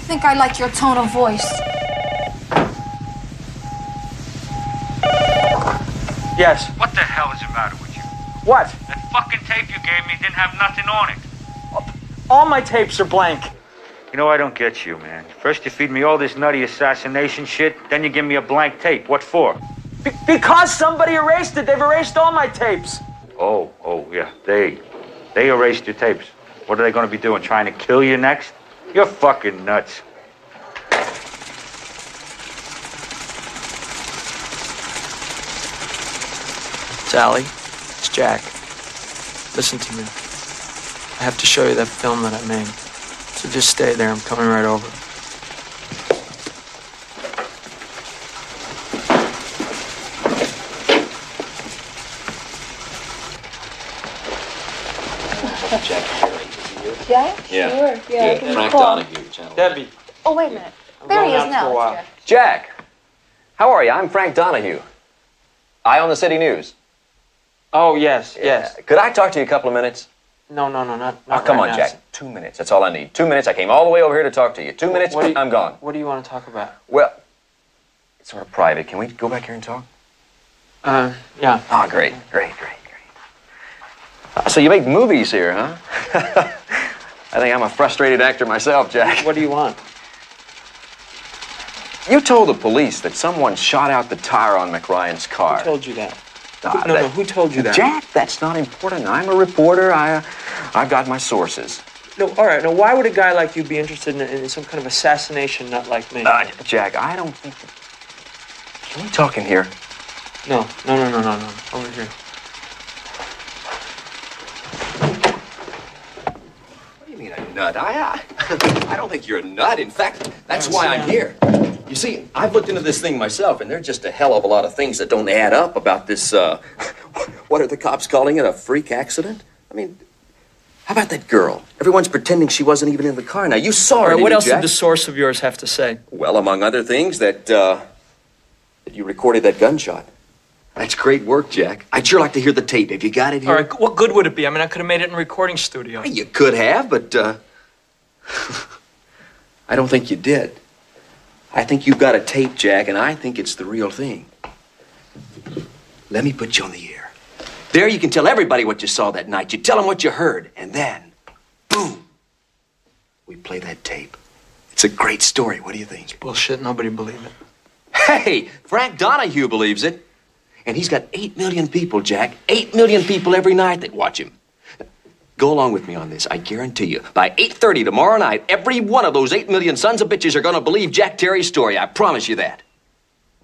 think I like your tone of voice. Yes. What the hell is the matter with you? What? That fucking tape you gave me didn't have nothing on it. All my tapes are blank. You know, I don't get you, man. First you feed me all this nutty assassination shit, then you give me a blank tape. What for? Because somebody erased it. They've erased all my tapes. Oh, yeah. They erased your tapes. What are they going to be doing? Trying to kill you next? You're fucking nuts. Sally, it's Jack. Listen to me. I have to show you that film that I made. So just stay there. I'm coming right over. Jack? Yeah. Sure. Yeah. Frank Donahue, channel. Debbie. Oh, wait a minute. There he is going out for a now. while. It's Jack. Jack, how are you? I'm Frank Donahue. Eye on the City News. Oh, yes, yes. Could I talk to you a couple of minutes? No, not Oh, come right on, now. Jack. 2 minutes. That's all I need. 2 minutes. I came all the way over here to talk to you. 2 minutes, What do you- I'm gone. What do you want to talk about? Well, it's sort of private. Can we go back here and talk? Yeah. Oh, great. So you make movies here, huh? I think I'm a frustrated actor myself, Jack. What do you want? You told the police that someone shot out the tire on McRyan's car. Who told you that? Ah, No, who told you that? Jack, that's not important. I'm a reporter. I've got my sources. No, all right. Now, why would a guy like you be interested in some kind of assassination nut like me? Jack, I don't think that... Can we talk in here? No. Over here. What do you mean a nut? I don't think you're a nut. In fact, that's why I'm here. You see, I've looked into this thing myself, and there's just a hell of a lot of things that don't add up about this, what are the cops calling it, a freak accident? I mean, how about that girl? Everyone's pretending she wasn't even in the car. Now, you saw her, All right, didn't what you, else Jack? did the source of yours have to say? Well, among other things, that you recorded that gunshot. That's great work, Jack. I'd sure like to hear the tape. Have you got it here? All right, what good would it be? I mean, I could have made it in a recording studio. You could have, but I don't think you did. I think you've got a tape, Jack, and I think it's the real thing. Let me put you on the air. There you can tell everybody what you saw that night. You tell them what you heard, and then, boom, we play that tape. It's a great story. What do you think? Bullshit, nobody believe it. Hey, Frank Donahue believes it. And he's got 8 million people, Jack. 8 million people every night that watch him. Go along with me on this. I guarantee you, by 8:30 tomorrow night, every one of those 8 million sons of bitches are going to believe Jack Terry's story. I promise you that.